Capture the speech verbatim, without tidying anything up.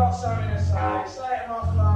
got something to say, say it in my